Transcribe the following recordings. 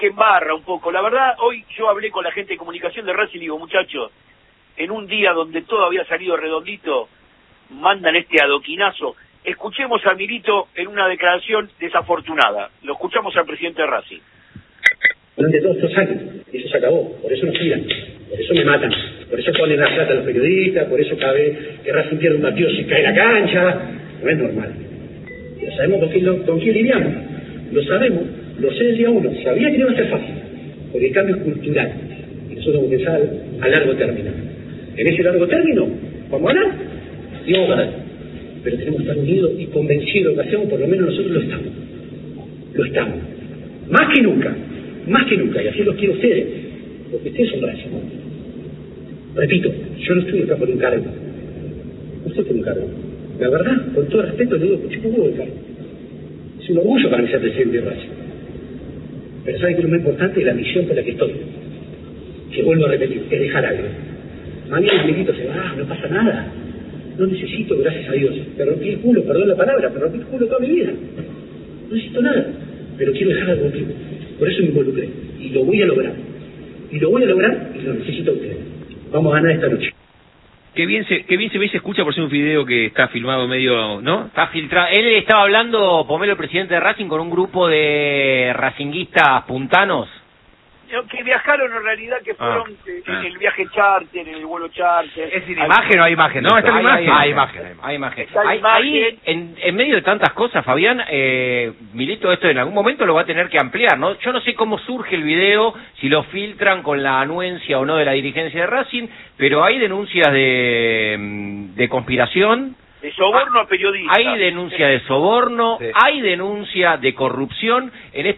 que embarra un poco. La verdad, hoy yo hablé con la gente de comunicación de Racing y digo, muchachos, en un día donde todo había salido redondito, mandan este adoquinazo. Escuchemos a Milito en una declaración desafortunada. Lo escuchamos al presidente de Racing. Durante todos estos años, y eso se acabó, por eso nos tiran, por eso me matan, por eso ponen la plata a los periodistas, por eso cada vez que Racing pierde un partido se cae la cancha, no es normal. Lo sabemos con quién lidiamos, lo sabemos, lo sé del día uno, sabía que no iba a ser fácil, porque el cambio es cultural, y nosotros vamos a pensar a largo término. En ese largo término, ¿vamos a ganar? Y vamos a ganar. Pero tenemos que estar unidos y convencidos de lo que hacemos, por lo menos nosotros lo estamos. Lo estamos. Más que nunca, y así los quiero a ustedes, porque ustedes son Racing. Repito, yo no estoy acá por un cargo. No estoy por un cargo. La verdad, con todo respeto, le digo que chupo huevo el cargo. Es un orgullo para mí ser presidente de Racing. Pero saben que lo más importante es la misión por la que estoy. Que vuelvo a repetir, es dejar algo. Mañana el Milito se va, no pasa nada. No necesito, gracias a Dios. Me rompí el culo, perdón la palabra, me rompí el culo toda mi vida. No necesito nada, pero quiero dejar algo aquí. Por eso me involucré. Y lo voy a lograr. Y lo necesito a ustedes. Vamos a ganar esta noche. Qué bien se ve y se escucha por ser un video que está filmado medio, ¿no? Está filtrado. Él estaba hablando, Pomelo, el presidente de Racing, con un grupo de racinguistas puntanos. Que viajaron en realidad, que fueron en el viaje charter, en el vuelo charter. ¿Es sin imagen o hay imagen? No, está la imagen. Hay imagen. Está la imagen. Ahí, en medio de tantas cosas, Fabián, Milito esto en algún momento lo va a tener que ampliar, ¿no? Yo no sé cómo surge el video, si lo filtran con la anuencia o no de la dirigencia de Racing, pero hay denuncias de conspiración. De soborno a periodistas. Hay denuncia de soborno, sí. Hay denuncia de corrupción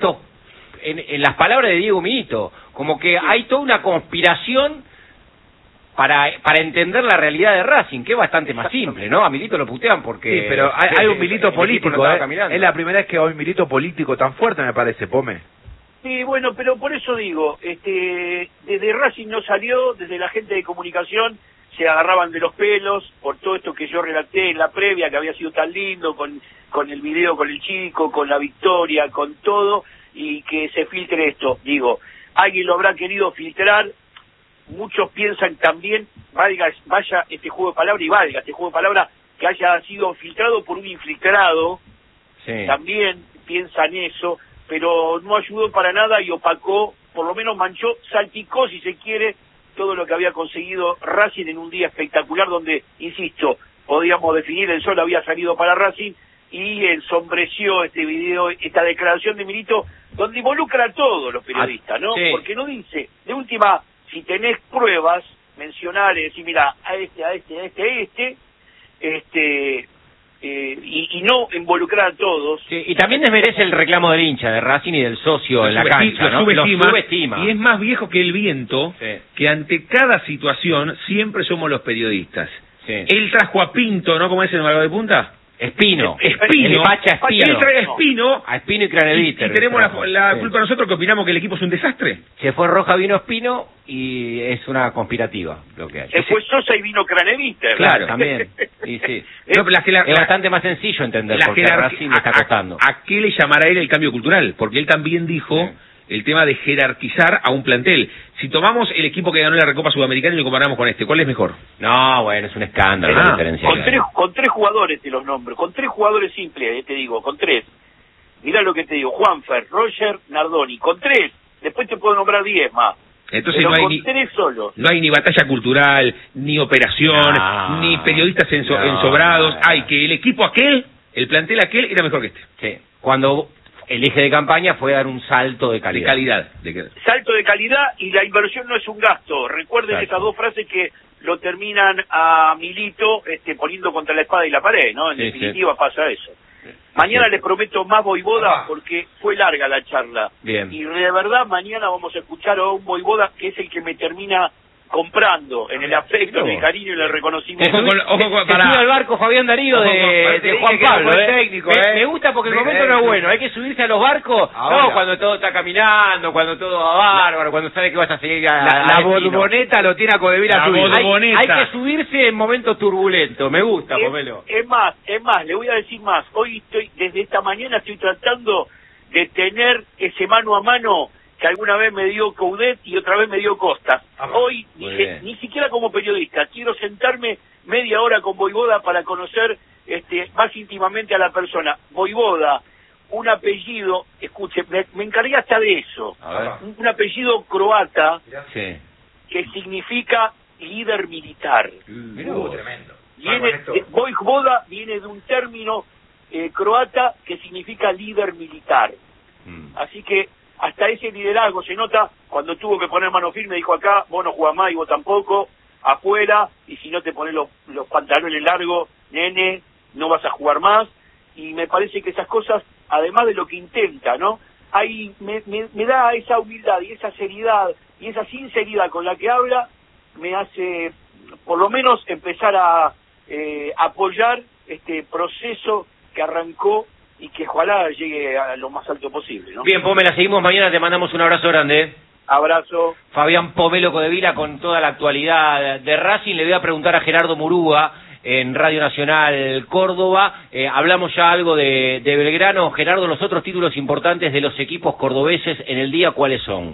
en las palabras de Diego Milito, como que hay toda una conspiración para entender la realidad de Racing, que es bastante más simple, ¿no? A Milito lo putean porque... Sí, pero hay un Milito político, no es la primera vez que hay un Milito político tan fuerte, me parece, Pome. Sí, bueno, pero por eso digo, desde Racing no salió, desde la gente de comunicación se agarraban de los pelos por todo esto que yo relaté en la previa, que había sido tan lindo, con el video, con el chico, con la victoria, con todo, y que se filtre esto. Digo, alguien lo habrá querido filtrar, muchos piensan también, vaya este juego de palabras, y valga este juego de palabras, que haya sido filtrado por un infiltrado, Sí. También piensan eso, pero no ayudó para nada y opacó, por lo menos manchó, salpicó, si se quiere, todo lo que había conseguido Racing en un día espectacular, donde, insisto, podíamos definir, el sol había salido para Racing, y ensombreció este video, esta declaración de Milito, donde involucra a todos los periodistas, ¿no? Sí. Porque no dice, de última, si tenés pruebas, mencionar y decir, mira, a este, y no involucrar a todos. Sí, y también desmerece el reclamo del hincha de Racing y del socio en la cancha, ¿no? Lo subestima. Y es más viejo que el viento, Sí. que ante cada situación siempre somos los periodistas. Sí. Él trajo a Pinto, ¿no? ¿Cómo es el Marco de Punta? Espino. Espino. El Pacha Espino. Él trae a Espino. A Espino y Y Craneviter. tenemos la Sí. culpa nosotros que opinamos que el equipo es un desastre. Se fue Roja, vino Espino y es una conspirativa lo que hay. Se fue Sosa y vino Craneviter. Claro, también. Y sí. No, pero Es bastante más sencillo entender porque a Racing le está costando. ¿A qué le llamará él el cambio cultural? Porque él también dijo el tema de jerarquizar a un plantel. Si tomamos el equipo que ganó la Recopa Sudamericana y lo comparamos con este, ¿cuál es mejor? No, bueno, es un escándalo la diferencia. Con tres jugadores te los nombro, con tres jugadores simples, te digo, con tres. Mirá lo que te digo, Juanfer, Roger, Nardoni, con tres. Después te puedo nombrar 10 más. Entonces pero no hay con ni tres solos. no hay ni batalla cultural, ni operación, No, ni periodistas ensobrados. Hay que el equipo aquel, el plantel aquel era mejor que este. Sí. Cuando el eje de campaña fue dar un salto de calidad. Salto de calidad y la inversión no es un gasto. Recuerden Exacto. esas dos frases que lo terminan a Milito poniendo contra la espada y la pared, ¿no? En Sí, definitiva pasa eso. Mañana les prometo más Voivoda porque fue larga la charla. Bien. Y de verdad mañana vamos a escuchar a un Voivoda que es el que me termina comprando en el afecto, en el cariño y en el reconocimiento. Se sube al barco Fabián Darío de Juan Pablo, técnico, Me gusta porque el momento no es bueno, hay que subirse a los barcos, ahora. no cuando todo está caminando, cuando todo va bárbaro, cuando sabe que vas a seguir La borboneta lo tiene a Codevila La subir. borboneta. hay que subirse en momentos turbulentos, me gusta, Pomelo. Es más, le voy a decir más. Hoy desde esta mañana estoy tratando de tener ese mano a mano que alguna vez me dio Coudet y otra vez me dio Costa. Hoy dije, ni siquiera como periodista, quiero sentarme media hora con Voivoda para conocer más íntimamente a la persona. Voivoda, un apellido, escuche, me encargué hasta de eso, un apellido croata que significa líder militar. Tremendo. Voivoda viene de un término croata que significa líder militar. Así que hasta ese liderazgo se nota cuando tuvo que poner mano firme, dijo acá, vos no jugás más y vos tampoco, afuera, y si no te pones los pantalones largos, nene, no vas a jugar más. Y me parece que esas cosas, además de lo que intenta, ¿no? Ahí me da esa humildad y esa seriedad y esa sinceridad con la que habla, me hace por lo menos empezar a apoyar este proceso que arrancó y que ojalá llegue a lo más alto posible, ¿no? Bien, Pomelo, seguimos mañana, te mandamos un abrazo grande. Abrazo. Fabián Pomelo Codevila con toda la actualidad de Racing. Le voy a preguntar a Gerardo Murúa en Radio Nacional Córdoba. Hablamos ya algo de Belgrano. Gerardo, los otros títulos importantes de los equipos cordobeses en el día, ¿cuáles son?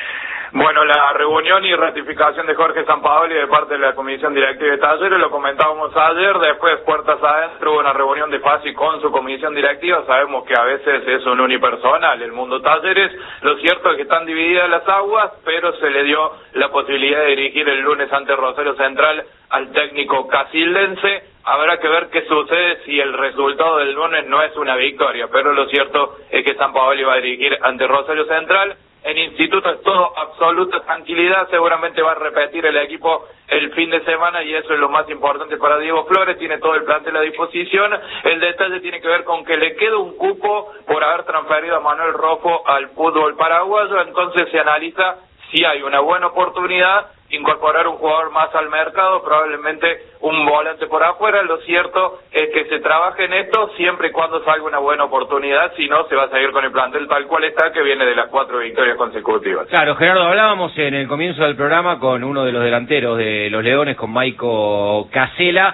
Bueno, la reunión y ratificación de Jorge Sampaoli de parte de la Comisión Directiva de Talleres, lo comentábamos ayer, después puertas adentro hubo una reunión de Fassi con su Comisión Directiva, sabemos que a veces es un unipersonal el mundo Talleres, lo cierto es que están divididas las aguas, pero se le dio la posibilidad de dirigir el lunes ante Rosario Central al técnico casildense. Habrá que ver qué sucede si el resultado del lunes no es una victoria, pero lo cierto es que Sampaoli va a dirigir ante Rosario Central. En Instituto es todo absoluta tranquilidad, seguramente va a repetir el equipo el fin de semana y eso es lo más importante para Diego Flores, tiene todo el plantel a disposición. El detalle tiene que ver con que le queda un cupo por haber transferido a Manuel Rojo al fútbol paraguayo, entonces se analiza si hay una buena oportunidad incorporar un jugador más al mercado, probablemente un volante por afuera. Lo cierto es que se trabaja en esto siempre y cuando salga una buena oportunidad, si no se va a seguir con el plantel tal cual está, que viene de las 4 victorias consecutivas. Claro, Gerardo, hablábamos en el comienzo del programa con uno de los delanteros de los Leones, con Maico Casela.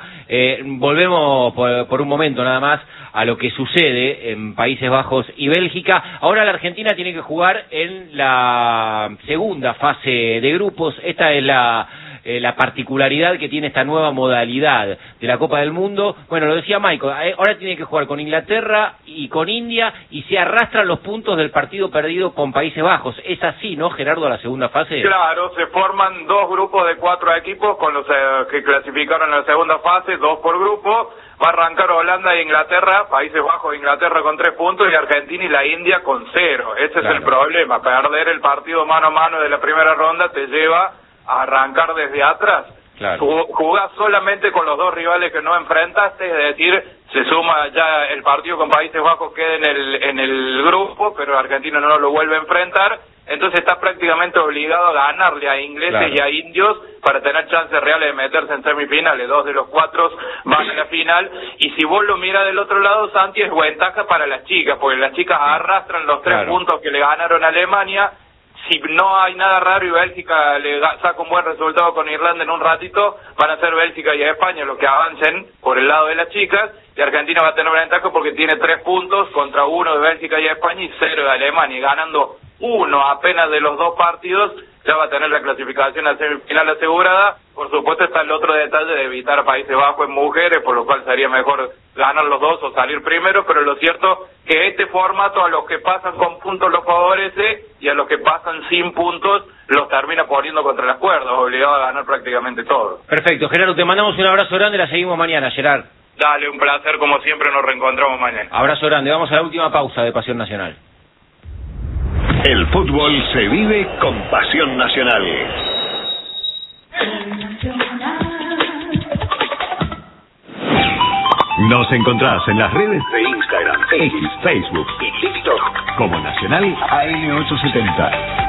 Volvemos por un momento nada más a lo que sucede en Países Bajos y Bélgica. Ahora la Argentina tiene que jugar en la segunda fase de grupos. Esta es la particularidad que tiene esta nueva modalidad de la Copa del Mundo. Bueno, lo decía Maico, ahora tiene que jugar con Inglaterra y con India y se arrastran los puntos del partido perdido con Países Bajos. Es así, ¿no, Gerardo, la segunda fase? Claro, se forman 2 grupos de 4 equipos con los que clasificaron en la segunda fase, 2 por grupo. Va a arrancar Holanda e Inglaterra, Países Bajos e Inglaterra con 3 puntos y Argentina y la India con 0. Ese es el problema, perder el partido mano a mano de la primera ronda te lleva a arrancar desde atrás. Jugás solamente con los 2 rivales que no enfrentaste, es decir, se suma ya el partido con Países Bajos, queda en el grupo, pero Argentina no lo vuelve a enfrentar, entonces está prácticamente obligado a ganarle a ingleses y a indios para tener chances reales de meterse en semifinales. 2 de los 4 van a la final, y si vos lo miras del otro lado, Santi, es ventaja para las chicas, porque las chicas arrastran los 3 puntos que le ganaron a Alemania. Si no hay nada raro y Bélgica le saca un buen resultado con Irlanda en un ratito, van a ser Bélgica y España los que avancen por el lado de las chicas, y Argentina va a tener una ventaja porque tiene 3 puntos contra 1 de Bélgica y España y 0 de Alemania, y ganando 1 apenas de los 2 partidos ya va a tener la clasificación a semifinal asegurada. Por supuesto está el otro detalle de evitar a Países Bajos en mujeres, por lo cual sería mejor ganar los 2 o salir primero, pero lo cierto que este formato a los que pasan con puntos los favorece y a los que pasan sin puntos los termina poniendo contra las cuerdas, obligado a ganar prácticamente todo. Perfecto, Gerardo, te mandamos un abrazo grande, la seguimos mañana, Gerard. Dale, un placer, como siempre, nos reencontramos mañana. Abrazo grande, vamos a la última pausa de Pasión Nacional. El fútbol se vive con Pasión Nacional. Nos encontrás en las redes de Instagram, X, Facebook y TikTok como Nacional AM870.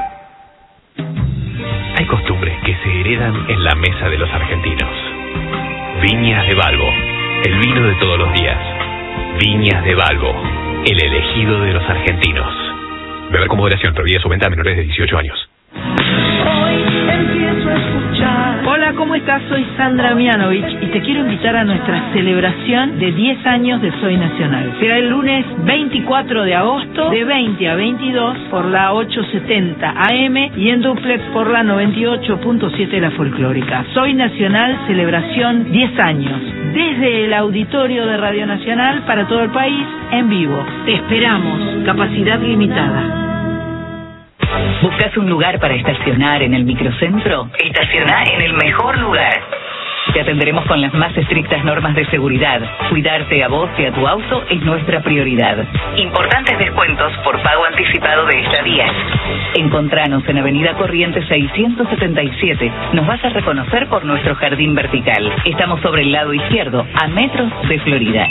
Hay costumbres que se heredan en la mesa de los argentinos. Viñas de Balbo, el vino de todos los días. Viñas de Balbo, el elegido de los argentinos. Beber con moderación, prohibida su venta a menores de 18 años. Hoy empiezo a escuchar. Hola, Hola, ¿cómo estás? Soy Sandra Mianovich y te quiero invitar a nuestra celebración de 10 años de Soy Nacional. Será el lunes 24 de agosto de 20 a 22 por la 870 AM y en duplex por la 98.7 La Folclórica. Soy Nacional, celebración 10 años. Desde el auditorio de Radio Nacional para todo el país, en vivo. Te esperamos. Capacidad limitada. ¿Buscas un lugar para estacionar en el microcentro? Estaciona en el mejor lugar. Te atenderemos con las más estrictas normas de seguridad. Cuidarte a vos y a tu auto es nuestra prioridad. Importantes descuentos por pago anticipado de estadías. Encontranos en Avenida Corrientes 677. Nos vas a reconocer por nuestro jardín vertical. Estamos sobre el lado izquierdo, a metros de Florida.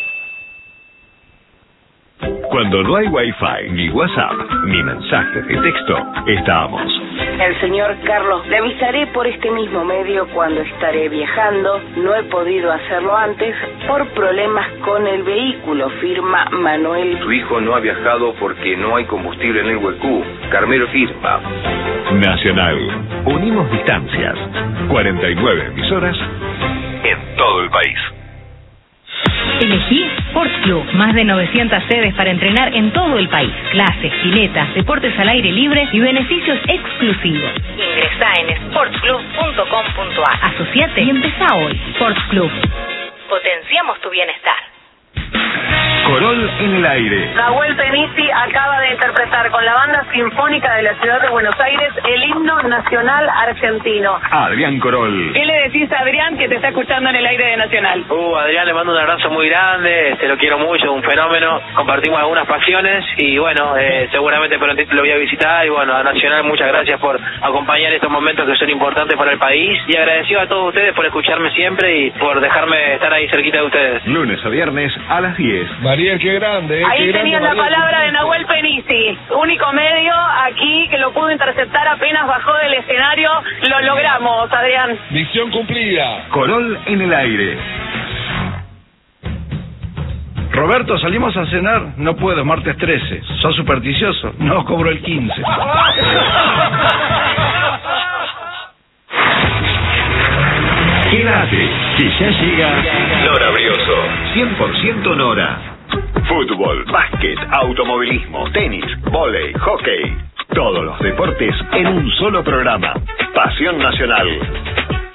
Cuando no hay Wi-Fi, ni WhatsApp, ni mensajes de texto, estamos. El señor Carlos, le avisaré por este mismo medio cuando estaré viajando. No he podido hacerlo antes por problemas con el vehículo, firma Manuel. Su hijo no ha viajado porque no hay combustible en el huecú. Carmelo firma. Nacional. Unimos distancias. 49 emisoras en todo el país. Elegí Sports Club, más de 900 sedes para entrenar en todo el país. Clases, piletas, deportes al aire libre y beneficios exclusivos. Ingresá en sportsclub.com.ar. Asociate y empezá hoy. Sports Club. Potenciamos tu bienestar. Corol en el aire. Nahuel Penisi acaba de interpretar con la Banda Sinfónica de la Ciudad de Buenos Aires el himno nacional argentino. Adrián Corol. ¿Qué le decís a Adrián que te está escuchando en el aire de Nacional? Adrián, le mando un abrazo muy grande, te lo quiero mucho, un fenómeno, compartimos algunas pasiones y bueno, seguramente pronto lo voy a visitar y bueno, a Nacional muchas gracias por acompañar estos momentos que son importantes para el país y agradecido a todos ustedes por escucharme siempre y por dejarme estar ahí cerquita de ustedes. Lunes a viernes a las 10. Mariel, qué grande. Ahí tenían la palabra de Nahuel Penisi, único medio aquí que lo pudo interceptar apenas bajó del escenario. Lo logramos, Adrián. Misión cumplida. Corol en el aire. Roberto, ¿salimos a cenar? No puedo, martes 13. ¿Sos supersticioso? No, cobro el 15. Quédate, que ya llega Nora Brioso. 100% Nora. Fútbol, básquet, automovilismo, tenis, vóley, hockey. Todos los deportes en un solo programa. Pasión Nacional.